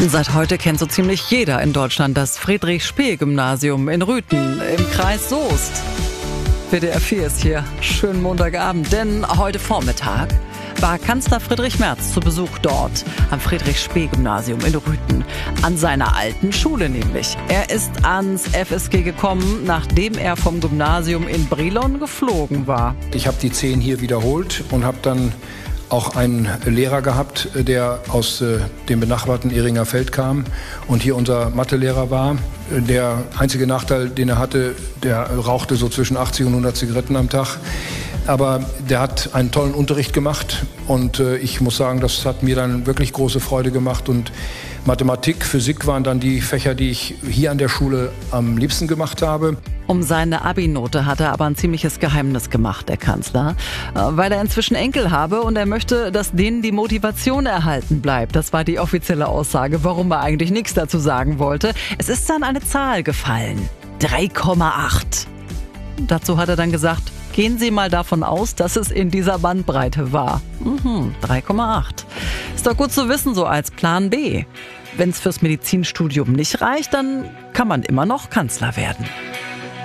Seit heute kennt so ziemlich jeder in Deutschland das Friedrich-Spee-Gymnasium in Rüthen im Kreis Soest. WDR 4 ist hier. Schönen Montagabend, denn heute Vormittag war Kanzler Friedrich Merz zu Besuch dort am Friedrich-Spee-Gymnasium in Rüthen, an seiner alten Schule nämlich. Er ist ans FSG gekommen, nachdem er vom Gymnasium in Brilon geflogen war. Ich habe die 10 hier wiederholt und habe dann auch einen Lehrer gehabt, der aus dem benachbarten Ehringer Feld kam und hier unser Mathelehrer war. Der einzige Nachteil, den er hatte, der rauchte so zwischen 80 und 100 Zigaretten am Tag. Aber der hat einen tollen Unterricht gemacht und ich muss sagen, das hat mir dann wirklich große Freude gemacht. Und Mathematik, Physik waren dann die Fächer, die ich hier an der Schule am liebsten gemacht habe. Um seine Abi-Note hat er aber ein ziemliches Geheimnis gemacht, der Kanzler, weil er inzwischen Enkel habe und er möchte, dass denen die Motivation erhalten bleibt. Das war die offizielle Aussage, warum er eigentlich nichts dazu sagen wollte. Es ist dann eine Zahl gefallen: 3,8. Dazu hat er dann gesagt: Gehen Sie mal davon aus, dass es in dieser Bandbreite war. 3,8. Ist doch gut zu wissen, so als Plan B. Wenn es fürs Medizinstudium nicht reicht, dann kann man immer noch Kanzler werden.